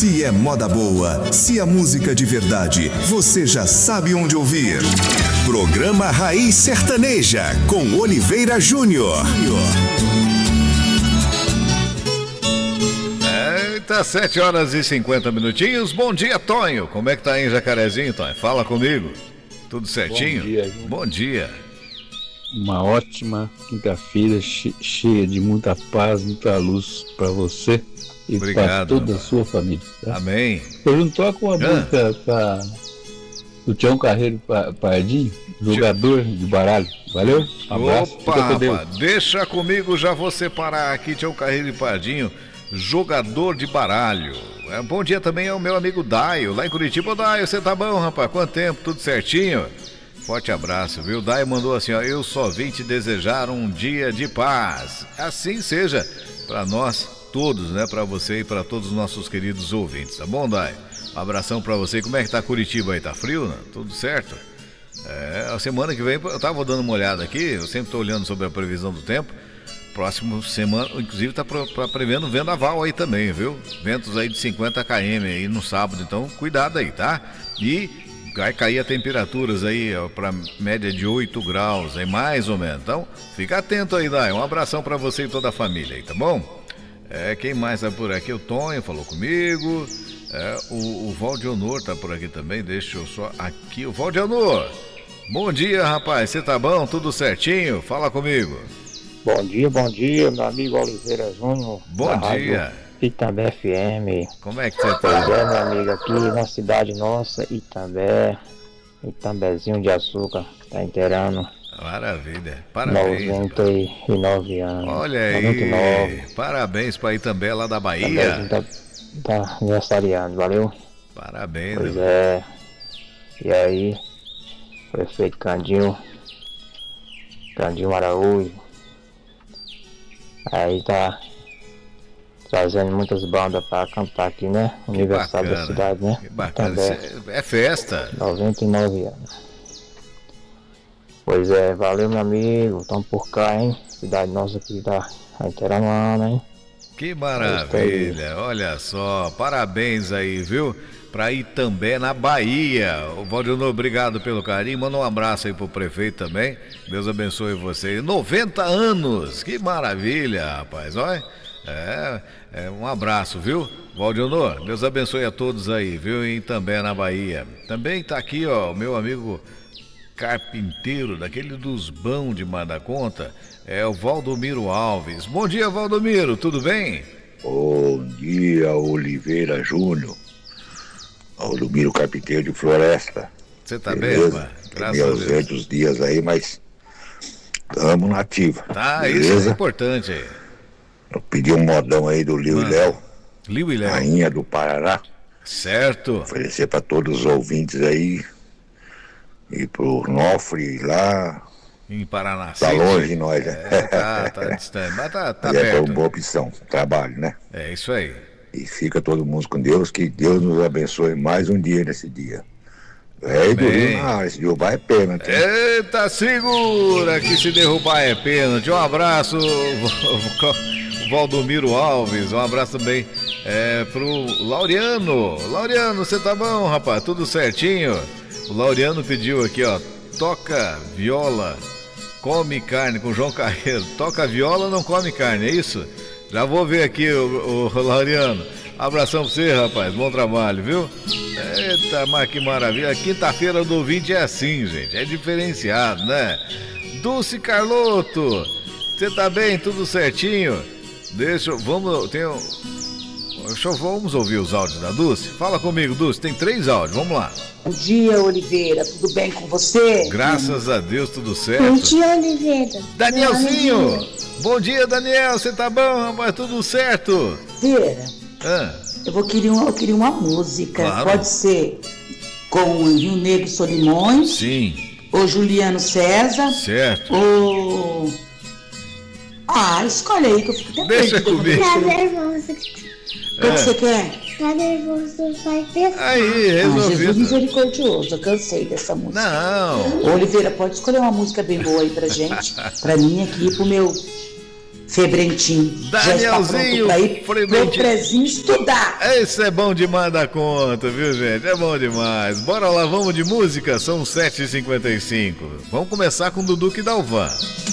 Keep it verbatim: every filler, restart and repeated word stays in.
Se é moda boa, se é música de verdade, você já sabe onde ouvir. Programa Raiz Sertaneja, com Oliveira Júnior. É, tá sete horas e cinquenta minutinhos. Bom dia, Tonho. Como é que tá aí em Jacarezinho, Tonho? Fala comigo. Tudo certinho? Bom dia. Bom dia. Uma ótima quinta-feira che- cheia de muita paz, muita luz para você e para toda rapaz. a sua família. Tá? Amém. Eu não toco uma Ah. música pra, do Tião Carreiro Pa- Pardinho, jogador de baralho. Valeu? Um abraço. Opa, Fica com Deus. rapaz, deixa comigo, já vou separar aqui, Tião Carreiro e Pardinho, jogador de baralho. É, bom dia também ao meu amigo Daio, lá em Curitiba. Ô, Daio, você tá bom, rapaz? Quanto tempo? Tudo certinho? Forte abraço, viu? Daio mandou assim, ó, eu só vim te desejar um dia de paz. Assim seja para nós todos, né? Para você e para todos os nossos queridos ouvintes, tá bom, Daio? Um abração para você. Como é que tá Curitiba aí? Tá frio, né? Tudo certo? É, a semana que vem, eu tava dando uma olhada aqui, eu sempre tô olhando sobre a previsão do tempo. Próximo semana, inclusive, tá pra, pra prevendo vendaval aí também, viu? Ventos aí de cinquenta quilômetros aí no sábado, então cuidado aí, tá? E vai cair a temperaturas aí ó, pra média de oito graus, aí mais ou menos. Então, fica atento aí, Dai. Um abração pra você e toda a família aí, tá bom? É, quem mais tá por aqui? O Tonho falou comigo. É, o, o Valdionor tá por aqui também, deixa eu só aqui. O Valdionor, bom dia, rapaz, você tá bom? Tudo certinho? Fala comigo. Bom dia, bom dia, meu amigo Oliveira Júnior. Bom dia. Itambé F M. Como é que você Pois tá? é, meu amigo, aqui na cidade nossa, Itambé, Itambézinho de Açúcar, tá inteirando Maravilha, parabéns. noventa e nove anos. Olha aí, noventa e nove. parabéns pra Itambé lá da Itambézinho Bahia. tá, tá aniversariando, valeu? Parabéns, Pois meu. é. E aí, prefeito Candinho, Candinho Araújo, aí tá trazendo muitas bandas pra cantar aqui, né? Que Aniversário da bacana, cidade, né? que bacana. Itambé, Cê- É festa. noventa e nove anos. Pois é, valeu, meu amigo. Tamo por cá, hein? Cidade nossa aqui tá inteirando ano, hein? Que maravilha, olha só, parabéns aí, viu? Pra Itambé, na Bahia. O Valdionor, obrigado pelo carinho, manda um abraço aí pro prefeito também, Deus abençoe você. noventa anos, que maravilha, rapaz, olha, é, é, um abraço, viu? Valdionor, Deus abençoe a todos aí, viu? E Itambé, na Bahia. Também tá aqui, ó, o meu amigo carpinteiro, daquele dos bão de mar da conta, é o Valdomiro Alves. Bom dia, Valdomiro, tudo bem? Bom dia, Oliveira Júnior. Valdomiro Carpinteiro de Floresta. Você tá Beleza? bem, rapaz? Tô Graças meio a Deus. ausente os dias aí, mas tamo na ativa. Tá, isso é beleza? importante aí. Eu pedi um modão aí do Liu e Manda. Léo, Liu e Léo. rainha do Paraná. Certo. Oferecer pra todos os ouvintes aí. E pro Nofre lá. Em Paraná. Tá City. longe nós, né? É, tá, tá distante, mas tá, tá Mas é perto. uma boa opção, trabalho, né? É isso aí. E fica todo mundo com Deus, que Deus nos abençoe mais um dia nesse dia. É, do Amém. Rio, ah, esse derrubar é pênalti. hein? Eita, segura que se derrubar é pênalti. Um abraço, o Valdomiro Alves. Um abraço também é, pro Laureano. Laureano, você tá bom, rapaz? Tudo certinho? O Laureano pediu aqui, ó. Toca viola, come carne com João Carreiro. Toca viola, não come carne, é isso? Já vou ver aqui, o, o Laureano. Abração pra você, rapaz. Bom trabalho, viu? Eita, mas que maravilha. Quinta-feira do ouvinte é assim, gente. É diferenciado, né? Dulce Carloto, você tá bem? Tudo certinho? Deixa eu... Vamos... Tem um... Deixa eu, vamos ouvir os áudios da Dulce? Fala comigo, Dulce. Tem três áudios. Vamos lá. Bom dia, Oliveira. Tudo bem com você? Graças a Deus, tudo Bom certo. dia, Oliveira. Danielzinho! Bom dia, Daniel. Você tá bom, rapaz? Tudo certo? Oliveira, Ah, eu vou querer uma, eu queria uma música. Claro. Pode ser com o Rio Negro Solimões, sim. ou Juliano César, Certo. ou... Ah, escolhe aí que eu fico até Deixa perdida quando comigo. eu Tá escolho. nervoso. O que que você quer? Tá nervoso, vai pensar. Aí, Ah, Jesus resolvido. misericordioso, eu cansei dessa música. Não. Ô, Oliveira, pode escolher uma música bem boa aí pra gente, pra mim aqui, pro meu Febrentim. Danielzinho já está pronto pra ir pro prezinho estudar. Esse é bom demais da conta, viu, gente? É bom demais. Bora lá, vamos de música? São sete e cinquenta e cinco. Vamos começar com Dudu e Dalvan.